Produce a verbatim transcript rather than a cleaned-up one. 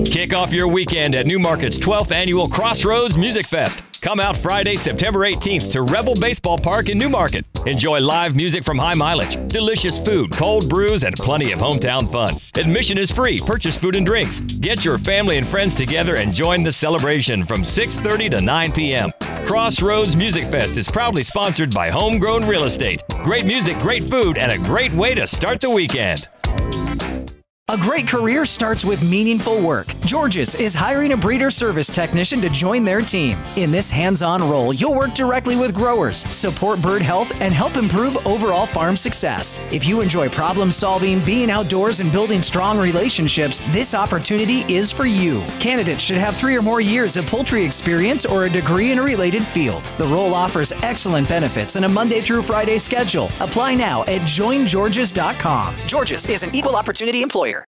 Kick off your weekend at Newmarket's twelfth Annual Crossroads Music Fest. Come out Friday, September eighteenth to Rebel Baseball Park in Newmarket. Enjoy live music from High Mileage, delicious food, cold brews, and plenty of hometown fun. Admission is free. Purchase food and drinks. Get your family and friends together and join the celebration from six thirty to nine p.m. Crossroads Music Fest is proudly sponsored by Homegrown Real Estate. Great music, great food, and a great way to start the weekend. A great career starts with meaningful work. George's is hiring a breeder service technician to join their team. In this hands-on role, you'll work directly with growers, support bird health, and help improve overall farm success. If you enjoy problem solving, being outdoors, and building strong relationships, this opportunity is for you. Candidates should have three or more years of poultry experience or a degree in a related field. The role offers excellent benefits and a Monday through Friday schedule. Apply now at join georges dot com. George's is an equal opportunity employer.